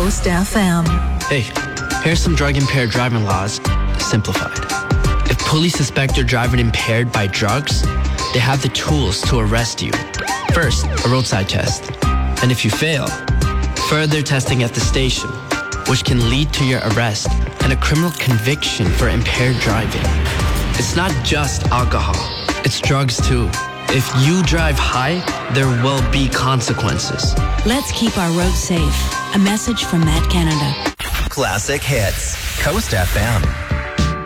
Coast FM. Hey, here's some drug-impaired driving laws simplified. If police suspect you're driving impaired by drugs, they have the tools to arrest you. First, a roadside test. And if you fail, further testing at the station, which can lead to your arrest and a criminal conviction for impaired driving. It's not just alcohol, it's drugs too. If you drive high, there will be consequences. Let's keep our roads safe. A message from Matt Canada. Classic Hits. Coast FM.